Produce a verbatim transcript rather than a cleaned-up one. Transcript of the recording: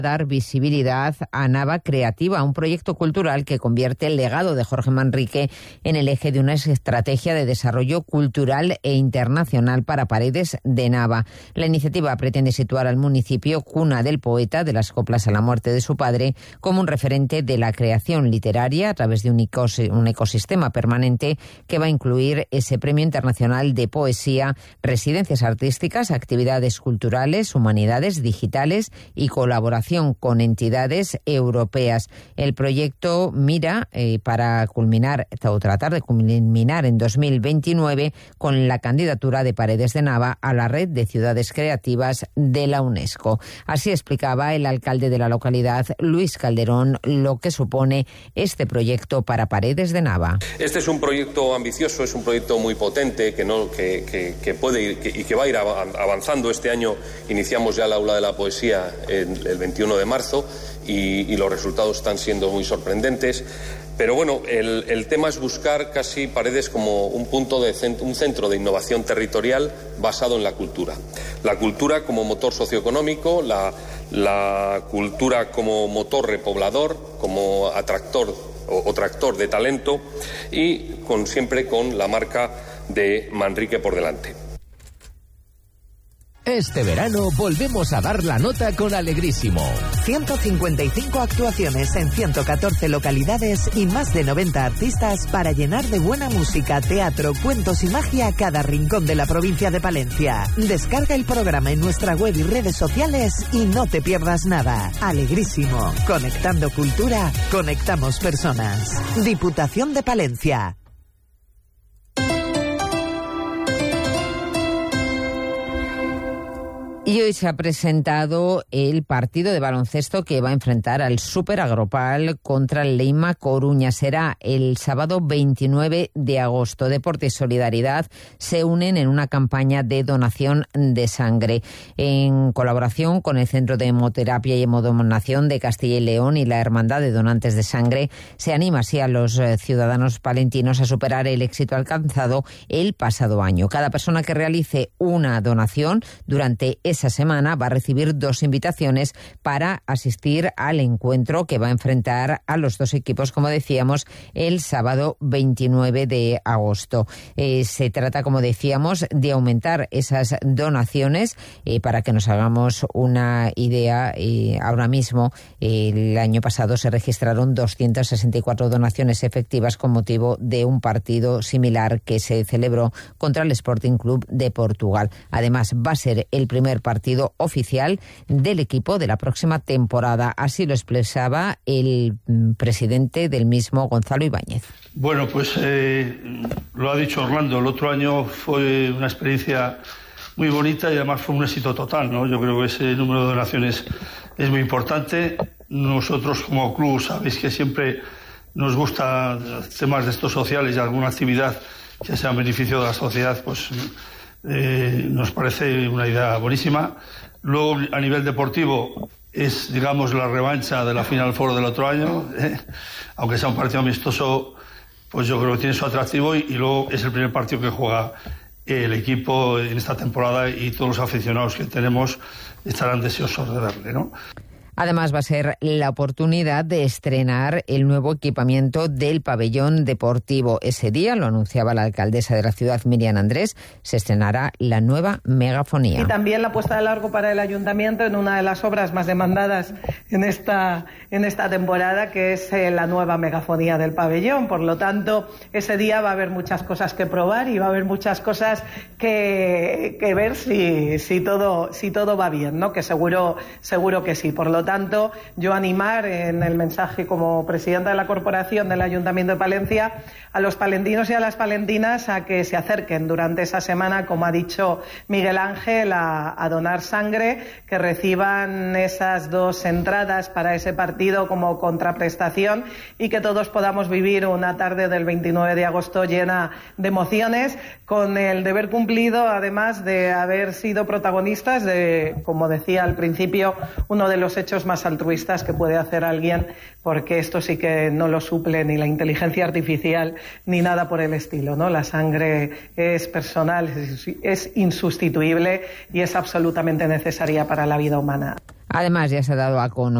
dar visibilidad a Nava Creativa, un proyecto cultural que convierte el legado de Jorge Manrique en el eje de una estrategia de desarrollo cultural e internacional para Paredes de Nava. La iniciativa pretende situar al municipio, cuna del poeta, de las coplas a la muerte de su padre, como un referente de la creación literaria a través de un, ecos- un ecosistema permanente que va a incluir ese Premio Internacional de Poesía, residencias artísticas, actividades culturales, humanidades, digitales y colaboración con entidades europeas. El proyecto mira eh, para culminar o tratar de culminar en dos mil veintinueve con la candidatura de Paredes de Nava a la red de ciudades creativas de la UNESCO. Así explicaba el alcalde de la localidad, Luis Calderón, lo que supone este proyecto para Paredes de Nava. Este es un proyecto ambicioso, es un proyecto muy potente que, no, que, que, que puede ir que, y que va a ir avanzando. Este año iniciamos ya el Aula de la Poesía en el veintiuno de marzo y, y los resultados están siendo muy sorprendentes. Pero bueno, el, el tema es buscar casi Paredes como un punto de cent- un centro de innovación territorial basado en la cultura. La cultura como motor socioeconómico, la, la cultura como motor repoblador, como atractor o, o tractor de talento y con, siempre con la marca de Manrique por delante. Este verano volvemos a dar la nota con Alegrísimo. ciento cincuenta y cinco actuaciones en ciento catorce localidades y más de noventa artistas para llenar de buena música, teatro, cuentos y magia cada rincón de la provincia de Palencia. Descarga el programa en nuestra web y redes sociales y no te pierdas nada. Alegrísimo. Conectando cultura, conectamos personas. Diputación de Palencia. Y hoy se ha presentado el partido de baloncesto que va a enfrentar al Super Agropal contra el Leima Coruña. Será el sábado veintinueve de agosto. Deporte y Solidaridad se unen en una campaña de donación de sangre. En colaboración con el Centro de Hemoterapia y Hemodonación de Castilla y León y la Hermandad de Donantes de Sangre, se anima así a los ciudadanos palentinos a superar el éxito alcanzado el pasado año. Cada persona que realice una donación durante esa semana va a recibir dos invitaciones para asistir al encuentro que va a enfrentar a los dos equipos, como decíamos, el sábado veintinueve de agosto. Eh, se trata, como decíamos, de aumentar esas donaciones. Eh, para que nos hagamos una idea, eh, ahora mismo, eh, el año pasado se registraron doscientas sesenta y cuatro donaciones efectivas con motivo de un partido similar que se celebró contra el Sporting Club de Portugal. Además, va a ser el primer partido oficial del equipo de la próxima temporada. Así lo expresaba el presidente del mismo, Gonzalo Ibáñez. Bueno, pues eh, lo ha dicho Orlando, el otro año fue una experiencia muy bonita y además fue un éxito total, ¿no? Yo creo que ese número de donaciones es muy importante. Nosotros como club sabéis que siempre nos gusta temas de estos sociales y alguna actividad que sea en beneficio de la sociedad, pues Eh, nos parece una idea buenísima. Luego, a nivel deportivo, es, digamos, la revancha de la Final Four del otro año, ¿eh? Aunque sea un partido amistoso, pues yo creo que tiene su atractivo y, y luego es el primer partido que juega el equipo en esta temporada y todos los aficionados que tenemos estarán deseosos de verle, ¿no? Además, va a ser la oportunidad de estrenar el nuevo equipamiento del pabellón deportivo. Ese día, lo anunciaba la alcaldesa de la ciudad, Miriam Andrés, se estrenará la nueva megafonía. Y también la apuesta de largo para el ayuntamiento en una de las obras más demandadas en esta, en esta temporada, que es eh, la nueva megafonía del pabellón. Por lo tanto, ese día va a haber muchas cosas que probar y va a haber muchas cosas que, que ver si, si, todo, si todo va bien, ¿no? Que seguro, seguro que sí. Por lo tanto, yo animar en el mensaje como presidenta de la Corporación del Ayuntamiento de Palencia a los palentinos y a las palentinas a que se acerquen durante esa semana, como ha dicho Miguel Ángel, a, a donar sangre, que reciban esas dos entradas para ese partido como contraprestación y que todos podamos vivir una tarde del veintinueve de agosto llena de emociones, con el deber cumplido, además de haber sido protagonistas de, como decía al principio, uno de los hechos más altruistas que puede hacer alguien, porque esto sí que no lo suple ni la inteligencia artificial ni nada por el estilo, ¿no? La sangre es personal, es, es insustituible y es absolutamente necesaria para la vida humana. Además, ya se ha dado a conocer